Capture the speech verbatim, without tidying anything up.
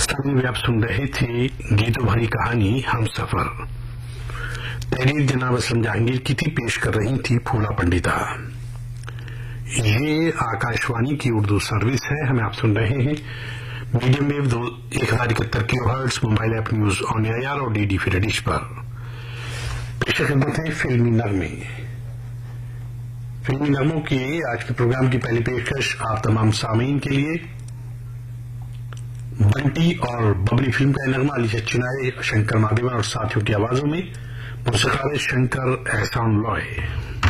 पाकिस्तानी में आप सुन रहे थे गीतों भरी कहानी हम सफर। तहरीर जनाब असलम जहांगीर की थी, पेश कर रही थी फूला पंडिता। ये आकाशवाणी की उर्दू सर्विस है, हमें आप सुन रहे हैं मीडियम वेव दो एक हजार इकहत्तर kilo hertz, mobile app news on air और डीडी फ्री डिश पर। पेश खिदमत है फिल्मी नगमे। फिल्मी नगमों की आज के प्रोग्राम की पहली पेशकश आप तमाम सामीन के लिए बंटी और बबली फिल्म का नगमा अली चिनारे, शंकर महादेवन और साथियों की आवाजों में। मौसीकार शंकर एहसान लॉय।